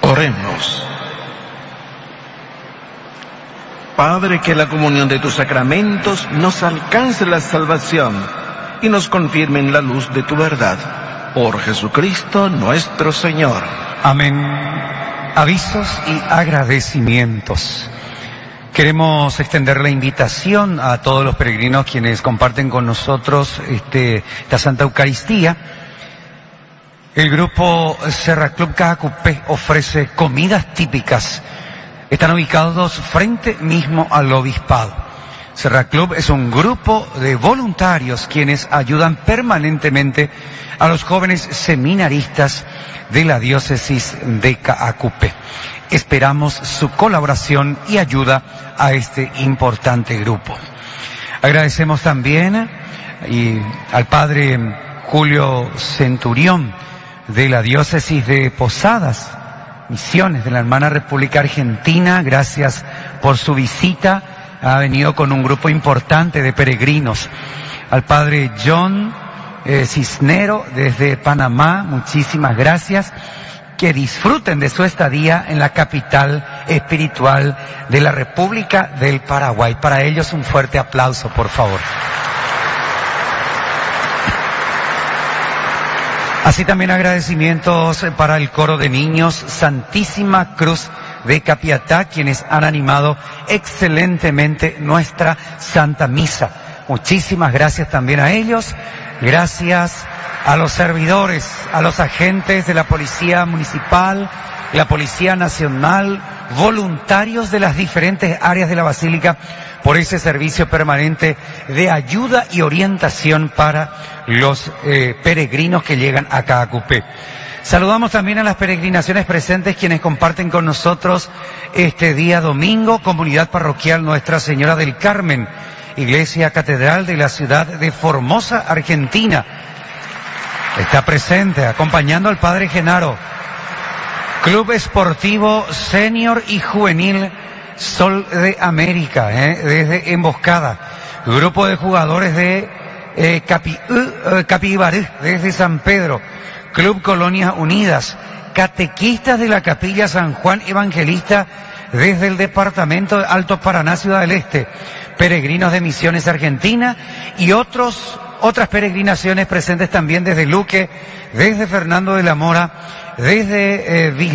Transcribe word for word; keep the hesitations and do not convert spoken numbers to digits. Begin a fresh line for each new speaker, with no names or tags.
Oremos. Padre, que la comunión de tus sacramentos nos alcance la salvación y nos confirme en la luz de tu verdad. Por Jesucristo nuestro Señor.
Amén. Avisos y agradecimientos. Queremos extender la invitación a todos los peregrinos quienes comparten con nosotros este, esta Santa Eucaristía. El grupo Serra Club Caacupé ofrece comidas típicas. Están ubicados frente mismo al obispado. Serra Club es un grupo de voluntarios quienes ayudan permanentemente a los jóvenes seminaristas de la diócesis de Caacupé. Esperamos su colaboración y ayuda a este importante grupo. Agradecemos también y al padre Julio Centurión de la diócesis de Posadas, Misiones de la Hermana República Argentina. Gracias por su visita. Ha venido con un grupo importante de peregrinos. Al padre John eh, Cisnero desde Panamá, muchísimas gracias. Que disfruten de su estadía en la capital espiritual de la República del Paraguay. Para ellos un fuerte aplauso, por favor. Así también agradecimientos para el coro de niños Santísima Cruz de Capiatá, quienes han animado excelentemente nuestra Santa Misa. Muchísimas gracias también a ellos. Gracias a los servidores, a los agentes de la Policía Municipal, la Policía Nacional, voluntarios de las diferentes áreas de la Basílica, por ese servicio permanente de ayuda y orientación para los eh, peregrinos que llegan a Caacupé. Saludamos también a las peregrinaciones presentes quienes comparten con nosotros este día domingo, Comunidad Parroquial Nuestra Señora del Carmen, Iglesia Catedral de la ciudad de Formosa, Argentina. Está presente, acompañando al Padre Genaro. Club Esportivo Senior y Juvenil Sol de América, eh, desde Emboscada. Grupo de jugadores de eh, Capi, uh, Capibarú, desde San Pedro. Club Colonias Unidas. Catequistas de la Capilla San Juan Evangelista, desde el departamento de Alto Paraná, Ciudad del Este. Peregrinos de Misiones Argentina y otros otras peregrinaciones presentes también desde Luque, desde Fernando de la Mora, desde eh, Villa